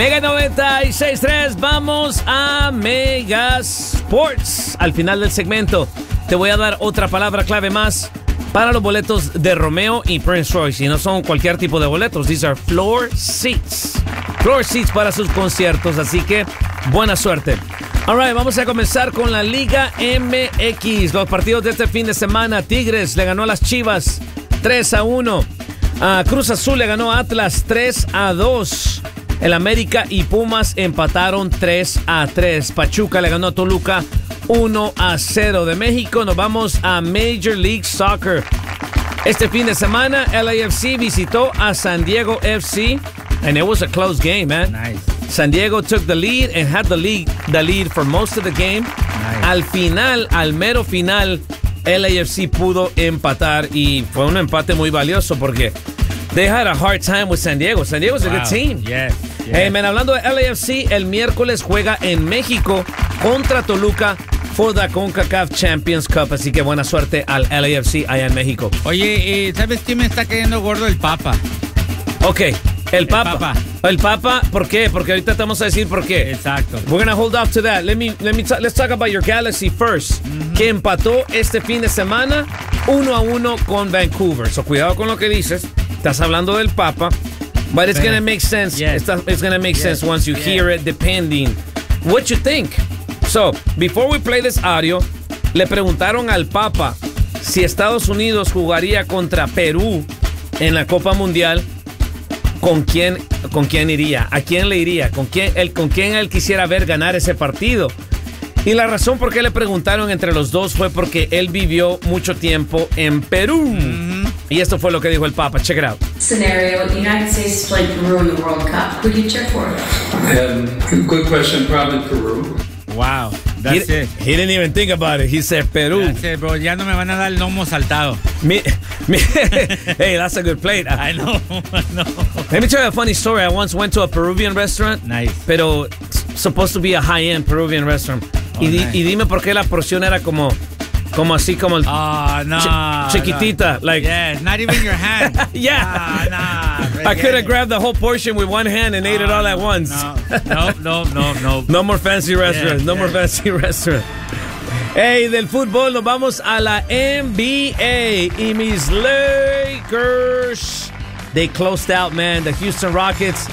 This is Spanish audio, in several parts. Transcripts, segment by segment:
Mega 96.3, vamos a Mega Sports. Al final del segmento te voy a dar otra palabra clave más para los boletos de Romeo y Prince Royce. Y no son cualquier tipo de boletos, these are floor seats. Floor seats para sus conciertos, así que buena suerte. Alright, vamos a comenzar con la Liga MX. Los partidos de este fin de semana. Tigres le ganó a las Chivas 3-1. Cruz Azul le ganó a Atlas 3-2. El América y Pumas empataron 3-3. Pachuca le ganó a Toluca 1-0. De México nos vamos a Major League Soccer. Este fin de semana, LAFC visitó a San Diego FC. And it was a close game, man. Nice. San Diego took the lead and had the lead for most of the game. Nice. Al final, al mero final, LAFC pudo empatar y fue un empate muy valioso porque they had a hard time with San Diego. San Diego's a good team. Yes. Hey, man, hablando de LAFC, el miércoles juega en México contra Toluca for the CONCACAF Champions Cup. Así que buena suerte al LAFC allá en México. Oye, ¿sabes quién me está cayendo gordo? El Papa. Ok, el Papa. El Papa, ¿por qué? Porque ahorita te vamos a decir por qué. Exacto. We're gonna hold off to that. Let's talk about your Galaxy first, que empató este fin de semana 1-1 con Vancouver. So cuidado con lo que dices. Estás hablando del Papa, but it's gonna make sense. Yes. It's gonna make sense once you hear it, depending what you think. So, before we play this audio, le preguntaron al Papa si Estados Unidos jugaría contra Perú en la Copa Mundial. ¿Con quién iría? ¿A quién le iría? ¿Con quién él quisiera ver ganar ese partido? Y la razón por qué le preguntaron entre los dos fue porque él vivió mucho tiempo en Perú. Y esto fue lo que dijo el Papa. Check it out. Scenario: the United States played Peru in the World Cup. Who do you cheer for? Good question. Probably Peru. Wow. That's it. He didn't even think about it. He said Perú. That's it, bro. Ya no me van a dar el lomo saltado. Hey, that's a good plate. I know. Let me tell you a funny story. I once went to a Peruvian restaurant. Nice. Pero supposed to be a high-end Peruvian restaurant. Nice. Y dime por qué la porción era como así como chiquitita. No. Like, yeah, not even your hand. Yeah. Nah. I could have grabbed the whole portion with one hand and ate it all at once. No. No more fancy restaurants. No more fancy restaurants. Hey, del fútbol nos vamos a la NBA. Y mis Lakers, they closed out, man. The Houston Rockets,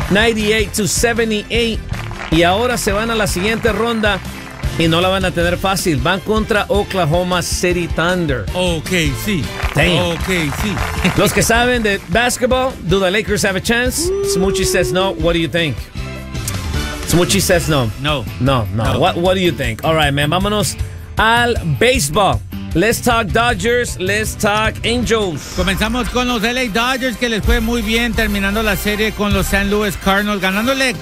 98-78. Y ahora se van a la siguiente ronda y no la van a tener fácil. Van contra Oklahoma City Thunder. Okay, sí. Damn. Okay, sí. Los que saben de basketball, do the Lakers have a chance? Smoochie says no. What do you think? Smoochie says no. No. What do you think? All right, man. Vámonos al béisbol. Let's talk Dodgers. Let's talk Angels. Comenzamos con los LA Dodgers, que les fue muy bien terminando la serie con los St. Louis Cardinals, ganándole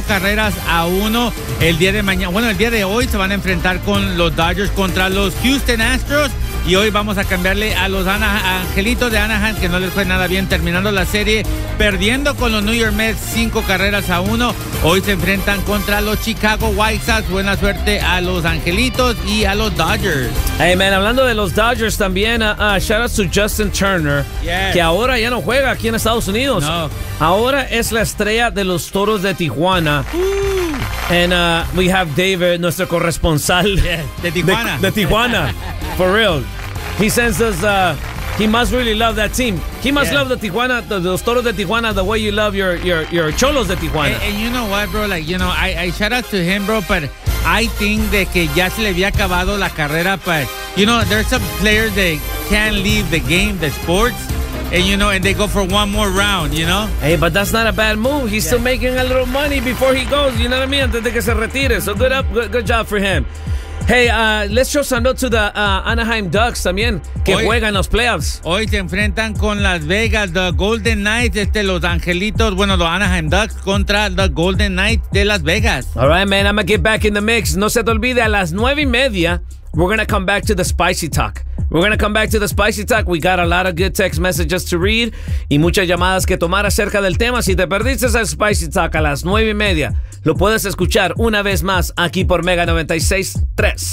4-1 el día de mañana. Bueno, el día de hoy se van a enfrentar con los Dodgers contra los Houston Astros. Y hoy vamos a cambiarle a los Angelitos de Anaheim, que no les fue nada bien terminando la serie, perdiendo con los New York Mets 5-1. Hoy se enfrentan contra los Chicago White Sox. Buena suerte a los Angelitos y a los Dodgers. Hey, man, hablando de los Dodgers también, shout out to Justin Turner, yes, que ahora ya no juega aquí en Estados Unidos. No. Ahora es la estrella de los Toros de Tijuana. And we have David, nuestro corresponsal de Tijuana. De Tijuana, for real. He sends us, he must really love that team. He must love the Tijuana, los Toros de Tijuana, the way you love your Cholos de Tijuana. And you know what, bro? Like, you know, I shout out to him, bro, but I think de que ya se le había acabado la carrera, but, you know, there's some players that can't leave the game, the sports, and, you know, and they go for one more round, you know? Hey, but that's not a bad move. He's still making a little money before he goes, you know what I mean? Antes de que se retire. So good job for him. Hey, let's show some note to the Anaheim Ducks también, que juegan los playoffs. Hoy se enfrentan con Las Vegas, the Golden Knights, los Angelitos, bueno, los Anaheim Ducks contra the Golden Knights de Las Vegas. All right, man, I'm going to get back in the mix. No se te olvide, a las 9:30, we're going to come back to the Spicy Talk. We're going to come back to the Spicy Talk. We got a lot of good text messages to read y muchas llamadas que tomar acerca del tema. Si te perdiste el Spicy Talk a las 9:30, lo puedes escuchar una vez más aquí por Mega 96.3.